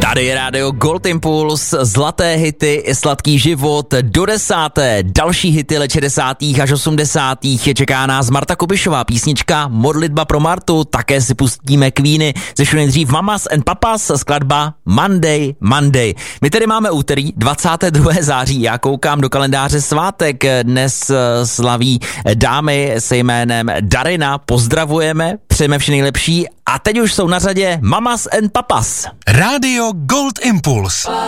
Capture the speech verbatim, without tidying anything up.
Tady je rádio Gold Impulse, zlaté hity, sladký život, do desáté, další hity let šedesátých až osmdesátých čeká nás Marta Kubišová, písnička Modlitba pro Martu, také si pustíme Queeny, ze nejdřív Mamas and Papas, skladba Monday, Monday. My tedy máme úterý, dvacátého druhého září, já koukám do kalendáře svátek, dnes slaví dámy se jménem Darina, pozdravujeme, přejeme vše nejlepší a teď už jsou na řadě Mamas and Papas. Rádio Gold Impulse.